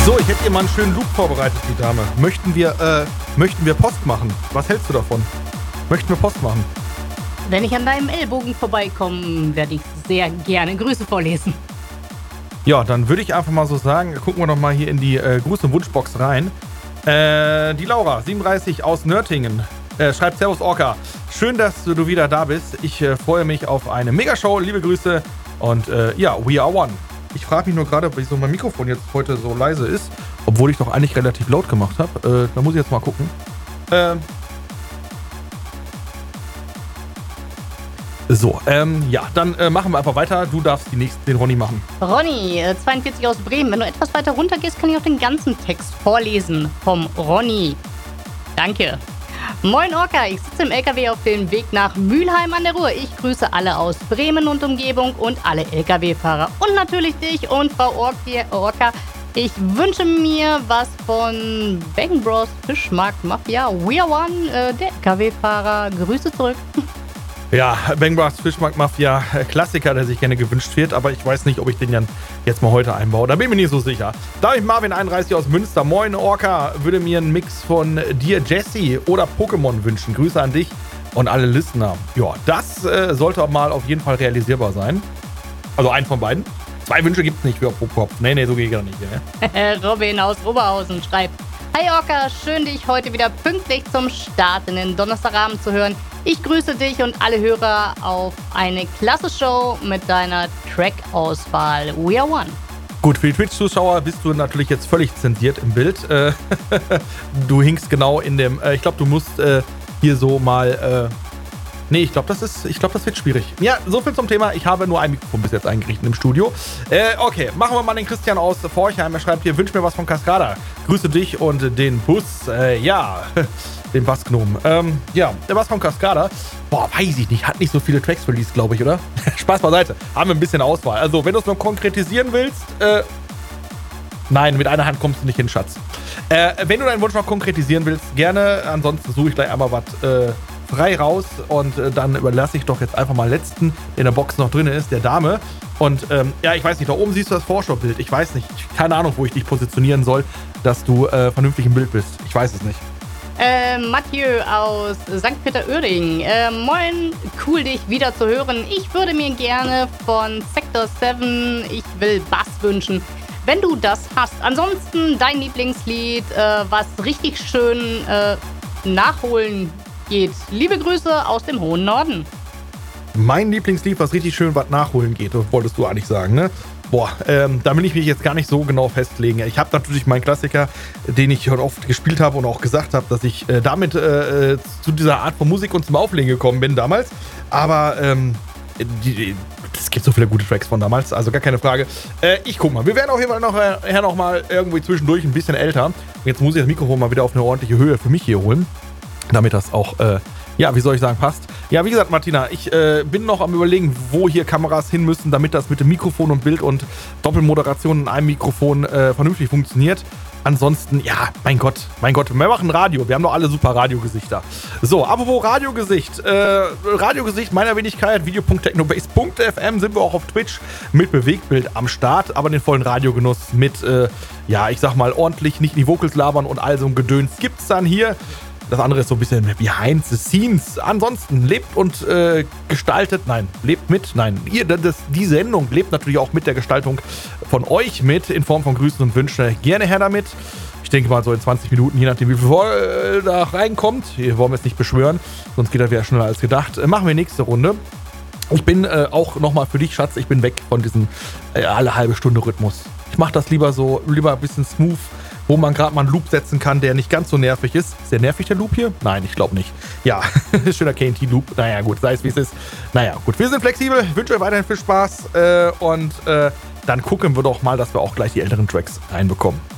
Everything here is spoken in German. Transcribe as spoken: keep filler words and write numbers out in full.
So, ich hätte hier mal einen schönen Loop vorbereitet, die Dame. Möchten wir, äh, möchten wir Post machen? Was hältst du davon? Möchten wir Post machen? Wenn ich an deinem Ellbogen vorbeikomme, werde ich sehr gerne Grüße vorlesen. Ja, dann würde ich einfach mal so sagen, gucken wir doch mal hier in die äh, Gruß- und Wunschbox rein. Äh, die Laura, siebenunddreißig aus Nörtingen, äh, schreibt Servus Orca. Schön, dass du wieder da bist. Ich äh, freue mich auf eine Megashow. Liebe Grüße und äh, ja, we are one. Ich frage mich nur gerade, wieso mein Mikrofon jetzt heute so leise ist, obwohl ich doch eigentlich relativ laut gemacht habe. Äh, da muss ich jetzt mal gucken. Ähm. So, ähm, ja, dann äh, machen wir einfach weiter. Du darfst die nächsten, den Ronny machen. Ronny, äh, zweiundvierzig aus Bremen. Wenn du etwas weiter runter gehst, kann ich auch den ganzen Text vorlesen vom Ronny. Danke. Moin Orca, ich sitze im L K W auf dem Weg nach Mülheim an der Ruhr. Ich grüße alle aus Bremen und Umgebung und alle L K W-Fahrer und natürlich dich und Frau Orca. Ich wünsche mir was von Bang Bros Fischmarkt Mafia. We are one, äh, der L K W-Fahrer. Grüße zurück. Ja, Bang Bros Fischmarkt Mafia, Klassiker, der sich gerne gewünscht wird, aber ich weiß nicht, ob ich den dann jetzt mal heute einbaue. Da bin ich mir nicht so sicher. David Marvin einunddreißig aus Münster. Moin Orca, würde mir einen Mix von dir Jesse oder Pokémon wünschen. Grüße an dich und alle Listener. Ja, das äh, sollte mal auf jeden Fall realisierbar sein. Also einen von beiden. Zwei Wünsche gibt's nicht für Pokémon. Nee, nee, so geht gar nicht. Ne? Robin aus Oberhausen schreibt: Hi Orca, schön dich heute wieder pünktlich zum Start in den Donnerstagabend zu hören. Ich grüße dich und alle Hörer auf eine klasse Show mit deiner Track-Auswahl. We are one. Gut, für die Twitch-Zuschauer bist du natürlich jetzt völlig zensiert im Bild. Äh, du hinkst genau in dem, äh, ich glaube, du musst äh, hier so mal, äh, nee, ich glaube, das ist, ich glaube, das wird schwierig. Ja, so viel zum Thema. Ich habe nur ein Mikrofon bis jetzt eingerichtet im Studio. Äh, okay, machen wir mal den Christian aus Forchheim. Er schreibt hier, wünsch mir was von Cascada. Grüße dich und den Bus. Äh, ja, den Bassgnomen. Ähm, ja, der Bass von Cascada. Boah, weiß ich nicht. Hat nicht so viele Tracks released, glaube ich, oder? Spaß beiseite. Haben wir ein bisschen Auswahl. Also, wenn du es noch konkretisieren willst, äh, nein, mit einer Hand kommst du nicht hin, Schatz. Äh, wenn du deinen Wunsch noch konkretisieren willst, gerne. Ansonsten suche ich gleich einmal was äh, frei raus und äh, dann überlasse ich doch jetzt einfach mal letzten, der in der Box noch drin ist, der Dame. Und ähm, ja, ich weiß nicht, da oben siehst du das Vorschaubild. Ich weiß nicht, keine Ahnung, wo ich dich positionieren soll, dass du äh, vernünftig im Bild bist. Ich weiß es nicht. Äh, Mathieu aus Sankt Peter-Ording. Äh, moin, cool dich wieder zu hören. Ich würde mir gerne von Sector sieben Ich will Bass wünschen, wenn du das hast. Ansonsten dein Lieblingslied, äh, was richtig schön äh, nachholen geht. Liebe Grüße aus dem hohen Norden. Mein Lieblingslied, was richtig schön was nachholen geht, wolltest du eigentlich sagen, ne? Boah, ähm, da will ich mich jetzt gar nicht so genau festlegen. Ich habe natürlich meinen Klassiker, den ich schon oft gespielt habe und auch gesagt habe, dass ich äh, damit äh, zu dieser Art von Musik und zum Auflegen gekommen bin damals. Aber ähm, die, es gibt so viele gute Tracks von damals, also gar keine Frage. Äh, ich guck mal, wir werden auf jeden Fall noch, äh, noch mal irgendwie zwischendurch ein bisschen älter. Jetzt muss ich das Mikrofon mal wieder auf eine ordentliche Höhe für mich hier holen, damit das auch, äh, ja, wie soll ich sagen, passt. Ja, wie gesagt, Martina, ich äh, bin noch am Überlegen, wo hier Kameras hin müssen, damit das mit dem Mikrofon und Bild und Doppelmoderation in einem Mikrofon äh, vernünftig funktioniert. Ansonsten, ja, mein Gott, mein Gott, wir machen Radio. Wir haben doch alle super Radiogesichter. So, apropos Radiogesicht. Äh, Radiogesicht meiner Wenigkeit, video punkt technobase punkt f m sind wir auch auf Twitch mit Bewegtbild am Start, aber den vollen Radiogenuss mit, äh, ja, ich sag mal, ordentlich nicht in die Vocals labern und all so ein Gedöns gibt's dann hier. Das andere ist so ein bisschen behind the scenes. Ansonsten lebt und äh, gestaltet, nein, lebt mit, nein, ihr, das, die Sendung lebt natürlich auch mit der Gestaltung von euch mit, in Form von Grüßen und Wünschen. Gerne her damit. Ich denke mal so in zwanzig Minuten, je nachdem wie viel vor, äh, da reinkommt. Hier wollen wir es nicht beschwören, sonst geht das wieder schneller als gedacht. Äh, machen wir nächste Runde. Ich bin äh, auch nochmal für dich, Schatz, ich bin weg von diesem äh, alle halbe Stunde Rhythmus. Ich mache das lieber so, lieber ein bisschen smooth, wo man gerade mal einen Loop setzen kann, der nicht ganz so nervig ist. Ist der nervig, der Loop hier? Nein, ich glaube nicht. Ja, schöner K N T-Loop. Naja, gut, sei es wie es ist. Naja, gut, wir sind flexibel. Ich wünsche euch weiterhin viel Spaß. Äh, und äh, dann gucken wir doch mal, dass wir auch gleich die älteren Tracks reinbekommen.